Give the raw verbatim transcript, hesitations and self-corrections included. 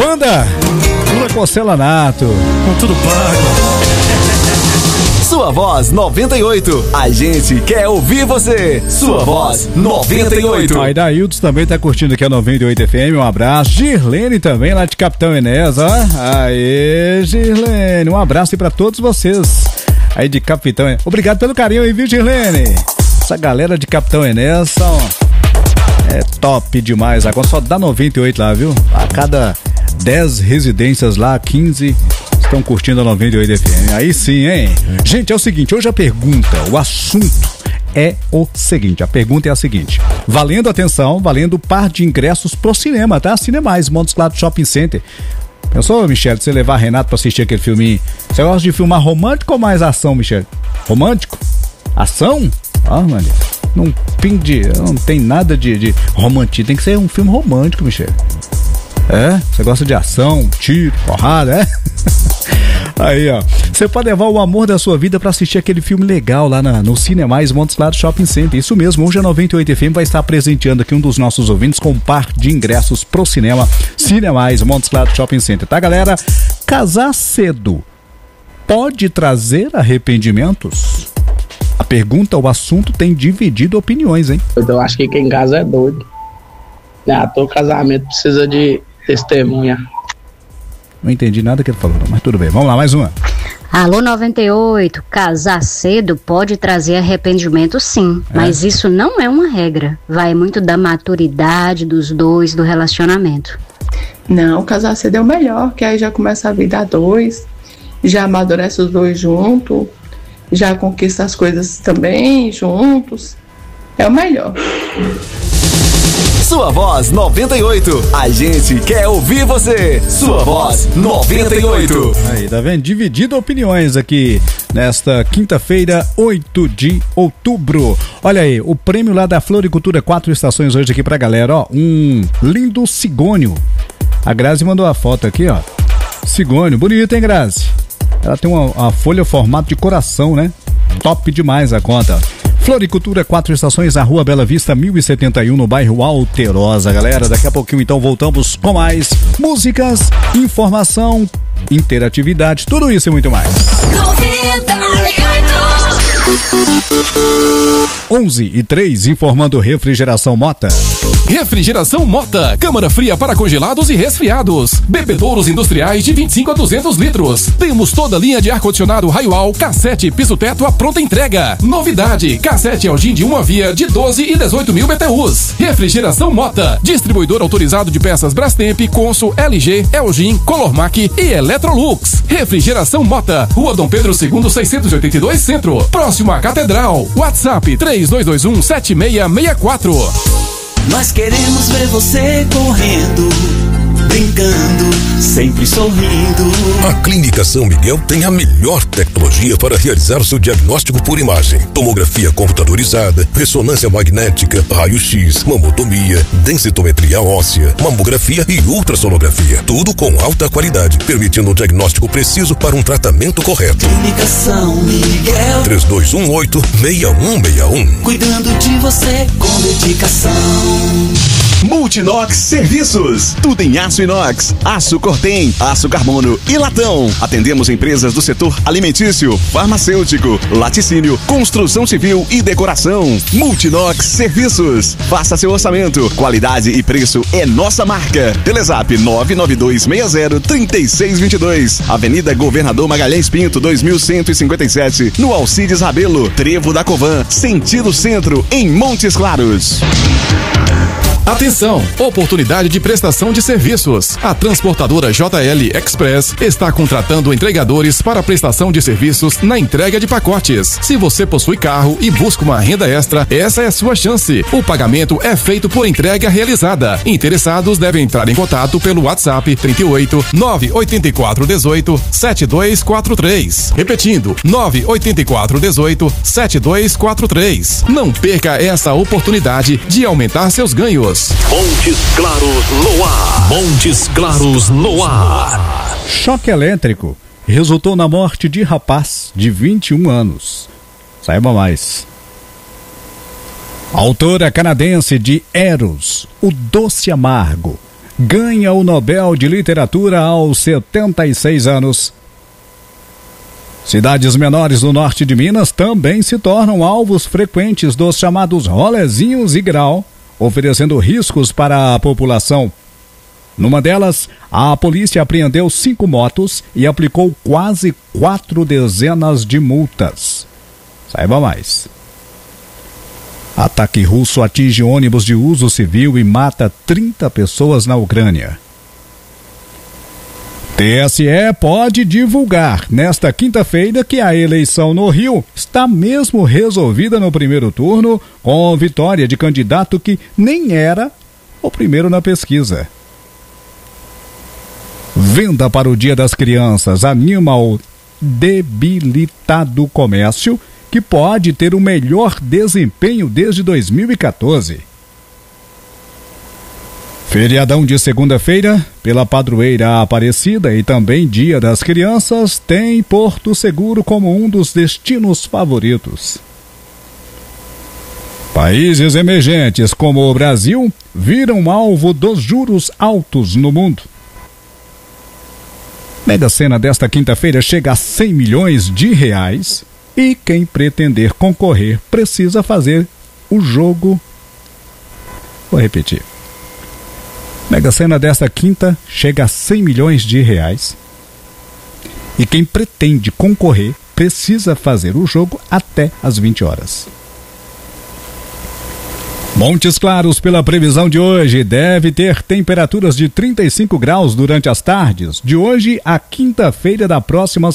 Banda Pura Porcelanato, com tudo pago. Sua Voz noventa e oito. A gente quer ouvir você. Sua Voz noventa e oito. Aí Dailton também tá curtindo aqui a noventa e oito F M. Um abraço. Girlene também, lá de Capitão Enéas, ó. Aê, Girlene. Um abraço aí pra todos vocês aí de Capitão Enéas. Obrigado pelo carinho aí, viu, Girlene? Essa galera de Capitão Enéas são... é top demais. Agora só dá noventa e oito lá, viu? A cada dez residências lá, quinze... estão curtindo a noventa e oito F M. Aí sim, hein? Gente, é o seguinte, hoje a pergunta, o assunto é o seguinte, a pergunta é a seguinte: valendo, atenção, valendo par de ingressos pro cinema, tá? Cinemais, Montes Claros Shopping Center. Pensou, Michele, você levar Renato pra assistir aquele filminho? Você gosta de filmar romântico ou mais ação, Michele? Romântico? Ação? Ah, mano, não pinde, não tem nada de, de romantismo, tem que ser um filme romântico, Michele. É? Você gosta de ação, tiro, porrada, é? Aí, ó, você pode levar o amor da sua vida pra assistir aquele filme legal lá na, no Cinemais Montes Claros Shopping Center. Isso mesmo, hoje a noventa e oito F M vai estar presenteando aqui um dos nossos ouvintes com um par de ingressos pro cinema Cinemais Montes Claros Shopping Center, tá, galera? Casar cedo pode trazer arrependimentos? A pergunta, o assunto tem dividido opiniões, hein? Eu acho que quem casa é doido. Ah, todo casamento precisa de testemunha. Não entendi nada que ele falou, não, mas tudo bem. Vamos lá, mais uma. Alô noventa e oito, casar cedo pode trazer arrependimento, sim, é. Mas isso não é uma regra. Vai muito da maturidade dos dois, do relacionamento. Não, casar cedo é o melhor, que aí já começa a vida a dois, já amadurece os dois juntos, já conquista as coisas também juntos. É o melhor. Sua Voz noventa e oito. A gente quer ouvir você. Sua Voz noventa e oito. Aí, tá vendo? Dividido opiniões aqui nesta quinta-feira, oito de outubro. Olha aí, o prêmio lá da Floricultura, quatro estações hoje aqui pra galera, ó. Um lindo cigônio. A Grazi mandou a foto aqui, ó. Cigônio, bonito, hein, Grazi? Ela tem uma, uma folha formato de coração, né? Top demais a conta. Floricultura, quatro estações, na Rua Bela Vista, mil e setenta e um, no bairro Alterosa. Galera, daqui a pouquinho então voltamos com mais músicas, informação, interatividade, tudo isso e muito mais. onze e três, informando Refrigeração Mota. Refrigeração Mota, câmara fria para congelados e resfriados, bebedouros industriais de vinte e cinco a duzentos litros. Temos toda a linha de ar-condicionado Raiwall, cassete, piso-teto à pronta entrega. Novidade, cassete Elgin de uma via de doze e dezoito mil B T Us. Refrigeração Mota, distribuidor autorizado de peças Brastemp, Consul, L G, Elgin, Colormac e Electrolux. Refrigeração Mota, Rua Dom Pedro segundo, seiscentos e oitenta e dois, Centro, próximo à Catedral. WhatsApp três dois dois um, sete seis seis quatro. Nós queremos ver você correndo, brincando, sempre sorrindo. A Clínica São Miguel tem a melhor tecnologia para realizar seu diagnóstico por imagem. Tomografia computadorizada, ressonância magnética, raio-x, mamotomia, densitometria óssea, mamografia e ultrassonografia. Tudo com alta qualidade, permitindo um diagnóstico preciso para um tratamento correto. Clínica São Miguel três dois um oito, seis um seis um. Cuidando de você com dedicação. Multinox Serviços, tudo em aço inox, aço Cortem, aço carbono e latão. Atendemos empresas do setor alimentício, farmacêutico, laticínio, construção civil e decoração. Multinox Serviços, faça seu orçamento, qualidade e preço é nossa marca. Telezap nove nove dois seis zero, três seis dois dois, Avenida Governador Magalhães Pinto, dois mil cento e cinquenta e sete, no Alcides Rabelo, Trevo da Covan, sentido centro, em Montes Claros. Atenção! Oportunidade de prestação de serviços. A transportadora J L Express está contratando entregadores para prestação de serviços na entrega de pacotes. Se você possui carro e busca uma renda extra, essa é a sua chance. O pagamento é feito por entrega realizada. Interessados devem entrar em contato pelo WhatsApp trinta e oito, nove oito quatro, dezoito, setenta e dois quarenta e três. Repetindo, nove oito quatro, dezoito, setenta e dois quarenta e três. Não perca essa oportunidade de aumentar seus ganhos. Montes Claros no ar. Montes Claros no ar. Choque elétrico resultou na morte de rapaz de vinte e um anos. Saiba mais. A autora canadense de Eros, o Doce Amargo, ganha o Nobel de Literatura aos setenta e seis anos. Cidades menores do norte de Minas também se tornam alvos frequentes dos chamados rolezinhos e grau, oferecendo riscos para a população. Numa delas, a polícia apreendeu cinco motos e aplicou quase quatro dezenas de multas. Saiba mais. Ataque russo atinge ônibus de uso civil e mata trinta pessoas na Ucrânia. T S E pode divulgar nesta quinta-feira que a eleição no Rio está mesmo resolvida no primeiro turno, com vitória de candidato que nem era o primeiro na pesquisa. Venda para o Dia das Crianças anima o debilitado comércio, que pode ter o melhor desempenho desde dois mil e quatorze. Feriadão de segunda-feira, pela padroeira Aparecida e também Dia das Crianças, tem Porto Seguro como um dos destinos favoritos. Países emergentes como o Brasil viram alvo dos juros altos no mundo. Mega Sena desta quinta-feira chega a cem milhões de reais e quem pretender concorrer precisa fazer o jogo. Vou repetir. Mega Sena desta quinta chega a cem milhões de reais e quem pretende concorrer precisa fazer o jogo até às vinte horas. Montes Claros, pela previsão de hoje, deve ter temperaturas de trinta e cinco graus durante as tardes de hoje à quinta-feira da próxima